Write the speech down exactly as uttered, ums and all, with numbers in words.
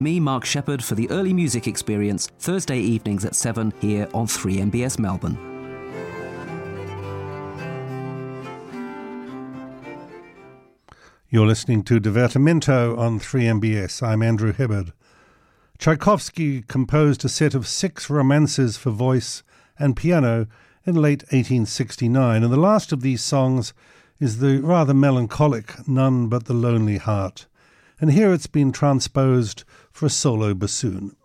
Me, Mark Shepherd, for the early music experience, Thursday evenings at seven here on three M B S Melbourne. You're listening to Divertimento on three M B S. I'm Andrew Hibbard. Tchaikovsky composed a set of six romances for voice and piano in late eighteen sixty-nine, and the last of these songs is the rather melancholic None But the Lonely Heart. And here it's been transposed for a solo bassoon.